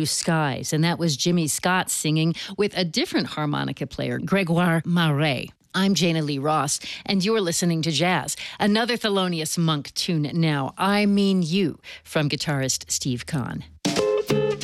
Blue Skies. And that was Jimmy Scott singing with a different harmonica player, Gregoire Marais. I'm Jana Lee Ross, and you're listening to Jazz. Another Thelonious Monk tune now, I Mean You, from guitarist Steve Kahn.